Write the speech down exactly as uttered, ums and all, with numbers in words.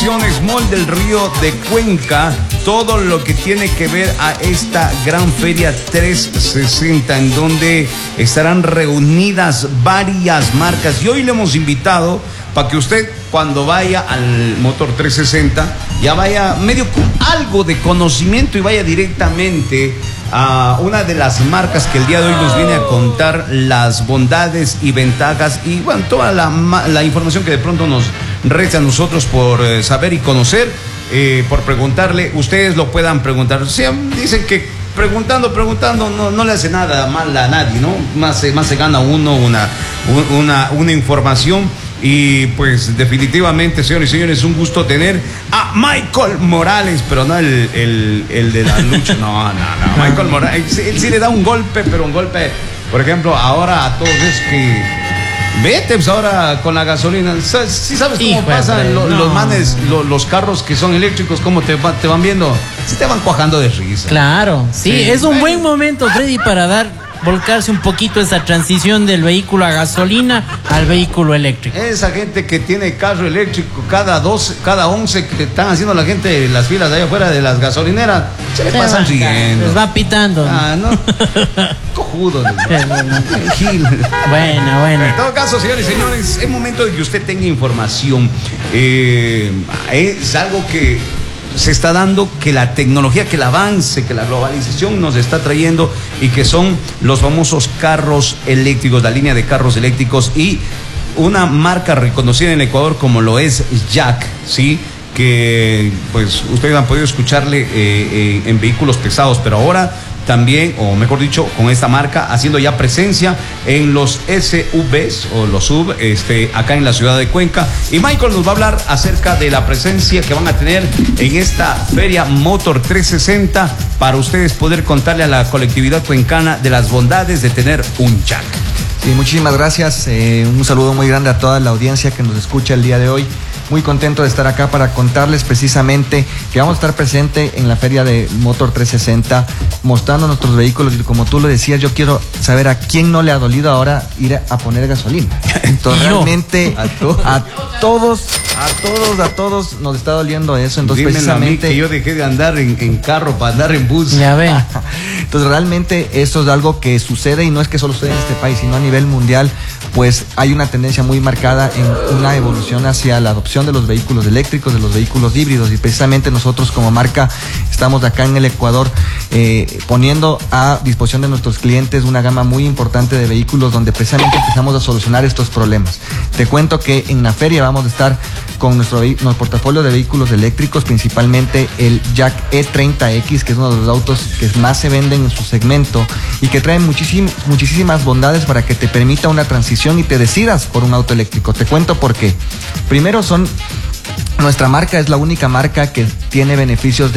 Exposiciones Mall del Río de Cuenca, todo lo que tiene que ver a esta gran feria trescientos sesenta, en donde estarán reunidas varias marcas. Y hoy le hemos invitado para que usted, cuando vaya al Motor trescientos sesenta, ya vaya medio con algo de conocimiento y vaya directamente a una de las marcas que el día de hoy nos viene a contar las bondades y ventajas y bueno, toda la, la información que de pronto nos resta a nosotros por eh, saber y conocer, eh, por preguntarle. Ustedes lo puedan preguntar. O sea, dicen que preguntando, preguntando no, no le hace nada mal a nadie, ¿no? Más, más se gana uno una, una, una información. Y pues definitivamente, señores y señores, un gusto tener a Michael Morales, pero no el, el, el de la lucha, no, no, no, Michael Morales, él sí le da un golpe, pero un golpe, por ejemplo, ahora a todos es que, vete, pues ahora con la gasolina, ¿sí sabes cómo Hijo pasan lo, no. los manes, lo, los carros que son eléctricos, cómo te, te van viendo? Sí te van cuajando de risa. Claro, sí, sí. Es un buen momento, Freddy, para dar... volcarse un poquito esa transición del vehículo a gasolina al vehículo eléctrico. Esa gente que tiene carro eléctrico, cada doce, cada once que están haciendo la gente las filas de allá afuera de las gasolineras, se le pasan riendo. Les va pitando. Ah, ¿no? Cojudo. Gil. Bueno, bueno. En todo caso, señores y señores, es momento de que usted tenga información. Eh, es algo que se está dando, que la tecnología, que el avance, que la globalización nos está trayendo, y que son los famosos carros eléctricos, la línea de carros eléctricos, y una marca reconocida en Ecuador como lo es Jack, ¿sí? Que pues ustedes han podido escucharle eh, eh, en vehículos pesados, pero ahora también, o mejor dicho, con esta marca haciendo ya presencia en los S U Vs o los S U V este, acá en la ciudad de Cuenca. Y Michael nos va a hablar acerca de la presencia que van a tener en esta feria Motor trescientos sesenta, para ustedes poder contarle a la colectividad cuencana de las bondades de tener un Jack. Sí, muchísimas gracias. Eh, un saludo muy grande a toda la audiencia que nos escucha el día de hoy. Muy contento de estar acá para contarles precisamente que vamos a estar presente en la feria de Motor trescientos sesenta, mostrando nuestros vehículos. Y como tú lo decías, yo quiero saber a quién no le ha dolido ahora ir a poner gasolina. Entonces, realmente a, to a todos, a todos, a todos nos está doliendo eso. Entonces, Dímelo precisamente a mí, que yo dejé de andar en, en carro para andar en bus. Ya ven. Entonces, realmente esto es algo que sucede, y no es que solo sucede en este país, sino a nivel mundial. Pues hay una tendencia muy marcada en una evolución hacia la adopción de los vehículos eléctricos, de los vehículos híbridos, y precisamente nosotros como marca estamos acá en el Ecuador eh, poniendo a disposición de nuestros clientes una gama muy importante de vehículos donde precisamente empezamos a solucionar estos problemas. Te cuento que en la feria vamos a estar con nuestro, nuestro portafolio de vehículos eléctricos, principalmente el Jack E treinta X, que es uno de los autos que más se venden en su segmento y que trae muchísim, muchísimas bondades para que te permita una transición y te decidas por un auto eléctrico. Te cuento por qué. Primero, son nuestra marca es la única marca que tiene beneficios de